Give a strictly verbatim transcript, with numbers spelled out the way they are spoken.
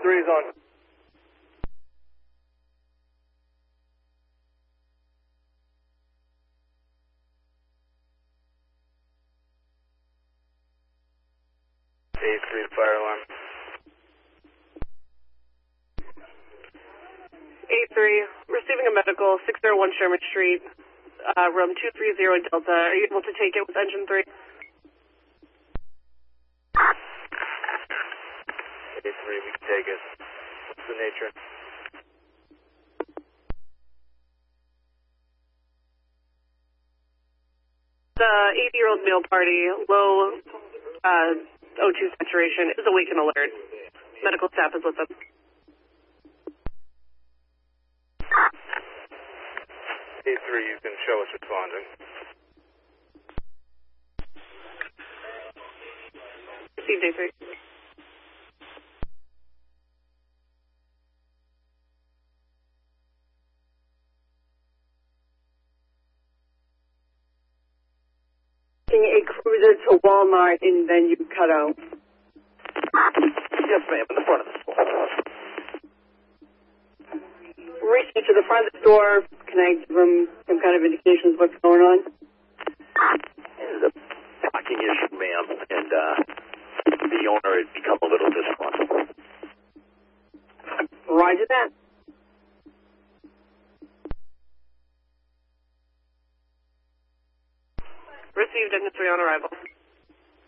three is on. eight three, fire alarm. eight three, receiving a medical, six oh one Sherman Street, uh, room two three zero Delta. Are you able to take it with engine three? eight three, we can take it. What's the nature? The eighty-year-old male party, low uh, O two saturation, is awake and alert. Medical staff is with them. eight three, you can show us responding. Received eight three. A cruiser to Walmart and then you cut out. Yes, ma'am, in the front of the store. Reaching to the front of the store, can I give them some kind of indications of what's going on? There's a parking issue, ma'am, and uh, the owner had become a little disgruntled. Roger that. Received engine three on arrival.